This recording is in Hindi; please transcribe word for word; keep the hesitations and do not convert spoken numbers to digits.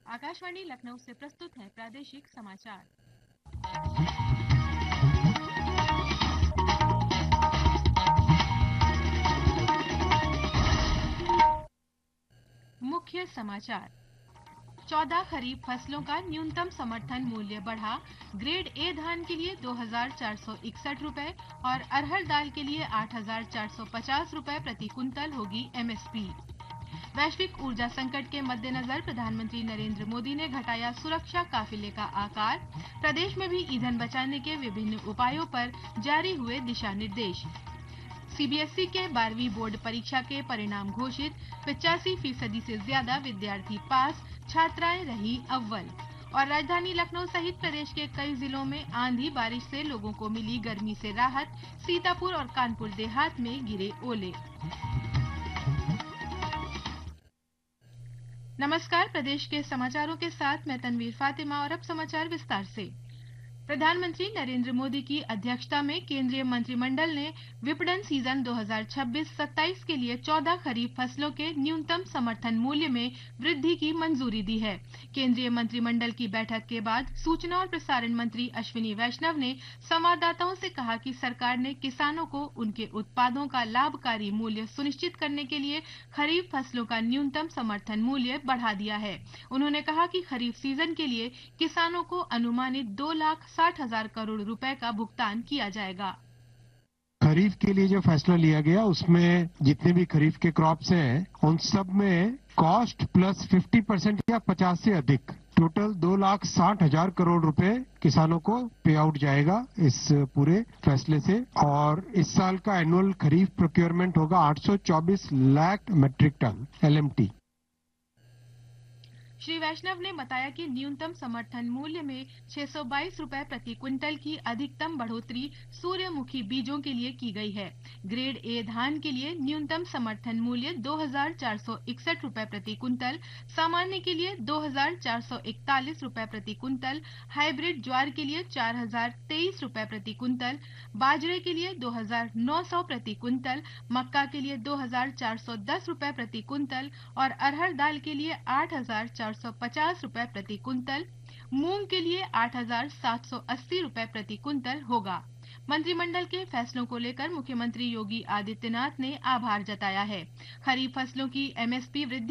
आकाशवाणी लखनऊ से प्रस्तुत है प्रादेशिक समाचार। मुख्य समाचार। चौदह खरीफ फसलों का न्यूनतम समर्थन मूल्य बढ़ा। ग्रेड ए धान के लिए दो हजार चार सौ इकसठ रुपए और अरहर दाल के लिए आठ हजार चार सौ पचास रुपए प्रति कुंतल होगी एमएसपी। वैश्विक ऊर्जा संकट के मद्देनजर प्रधानमंत्री नरेंद्र मोदी ने घटाया सुरक्षा काफिले का आकार। प्रदेश में भी ईंधन बचाने के विभिन्न उपायों पर जारी हुए दिशा निर्देश। सीबीएसई के बारहवीं बोर्ड परीक्षा के परिणाम घोषित। पचासी फीसदी से ज्यादा विद्यार्थी पास, छात्राएं रही अव्वल। और राजधानी लखनऊ सहित प्रदेश के कई जिलों में आंधी बारिश से लोगों को मिली गर्मी से राहत। सीतापुर और कानपुर देहात में गिरे ओले। नमस्कार, प्रदेश के समाचारों के साथ मैं तनवीर फातिमा और अब समाचार विस्तार से। प्रधानमंत्री नरेंद्र मोदी की अध्यक्षता में केंद्रीय मंत्रिमंडल ने विपणन सीजन दो हजार छब्बीस सत्ताईस के लिए चौदह खरीफ फसलों के न्यूनतम समर्थन मूल्य में वृद्धि की मंजूरी दी है। केंद्रीय मंत्रिमंडल की बैठक के बाद सूचना और प्रसारण मंत्री अश्विनी वैष्णव ने संवाददाताओं से कहा कि सरकार ने किसानों को उनके उत्पादों का लाभकारी मूल्य सुनिश्चित करने के लिए खरीफ फसलों का न्यूनतम समर्थन मूल्य बढ़ा दिया है। उन्होंने कहा कि खरीफ सीजन के लिए किसानों को अनुमानित दो लाख साठ हजार करोड़ रुपए का भुगतान किया जाएगा। खरीफ के लिए जो फैसला लिया गया उसमें जितने भी खरीफ के क्रॉप्स हैं उन सब में कॉस्ट प्लस पचास परसेंट या पचास से अधिक टोटल दो लाख साठ हजार करोड़ रुपए किसानों को पे आउट जाएगा इस पूरे फैसले से। और इस साल का एनुअल खरीफ प्रोक्योरमेंट होगा आठ सौ चौबीस lakh metric ton LMT. Shri वैष्णव ने बताया कि न्यूनतम समर्थन मूल्य में छह सौ बाईस रुपए प्रति क्विंटल की अधिकतम बढ़ोतरी सूर्यमुखी बीजों के लिए की गई है। ग्रेड ए धान के लिए न्यूनतम समर्थन मूल्य दो हजार चार सौ इकसठ रुपए प्रति कुंतल, सामान्य के लिए दो हजार चार सौ इकतालीस रुपए प्रति कुंतल, हाइब्रिड ज्वार के लिए चार हजार तेईस रुपए प्रति कुंतल, बाजरे के लिए दो हजार नौ सौ प्रति कुंतल, मक्का के लिए दो हजार चार सौ दस रुपए प्रति कुंतल और अरहर दाल के लिए आठ हजार चार सौ पचास रुपए प्रति कुंतल, मूंग के लिए आठ हजार सात सौ अस्सी रुपए प्रति कुंतल होगा। मंत्रिमंडल के फैसलों को लेकर मुख्यमंत्री योगी आदित्यनाथ ने आभार जताया है। खरीफ फसलों की एमएसपी वृद्धि